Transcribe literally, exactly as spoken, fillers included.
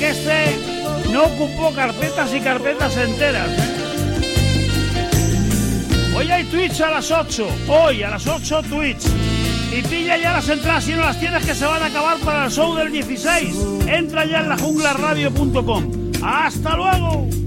que este no ocupó carpetas y carpetas enteras, ¿eh? Hoy hay Twitch a las ocho. Hoy a las ocho Twitch. Y pilla ya las entradas si no las tienes, que se van a acabar para el show del dieciséis. Entra ya en la jungla radio punto com. ¡Hasta luego!